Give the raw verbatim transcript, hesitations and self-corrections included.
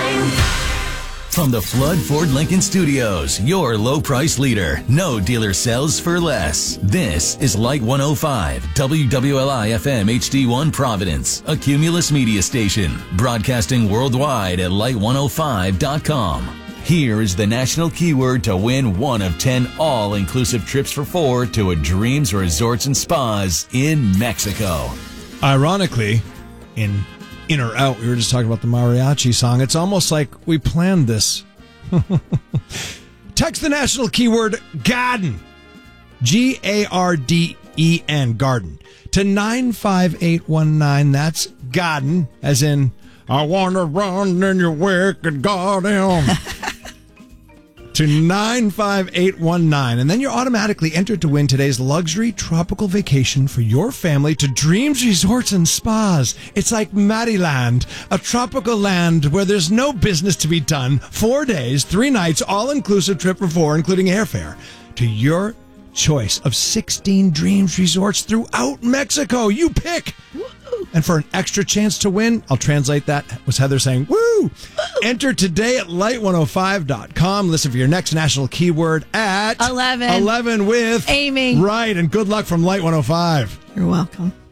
From the Flood Ford Lincoln Studios, your low price leader. No dealer sells for less. This is Light one oh five, W W L I F M H D one Providence, a Cumulus media station, broadcasting worldwide at light one oh five dot com. Here is the national keyword to win one of ten all-inclusive trips for four to a Dreams Resorts and Spas in Mexico. Ironically, in In or Out, we were just talking about the mariachi song. It's almost like we planned this. Text the national keyword garden, G A R D E N, garden, to nine five eight one nine. That's garden, as in, I want to run in your wicked garden. To nine five eight one nine, and then you're automatically entered to win today's luxury tropical vacation for your family to Dreams Resorts and Spas. It's like Maryland, a tropical land where there's no business to be done. Four days, three nights, all-inclusive trip for four, including airfare, to your choice of sixteen Dreams Resorts throughout Mexico. You pick. And for an extra chance to win, I'll translate that, was Heather saying, woo! Enter today at light one oh five dot com. Listen for your next national keyword at eleven. eleven with Amy. Right, and good luck from Light one oh five. You're welcome.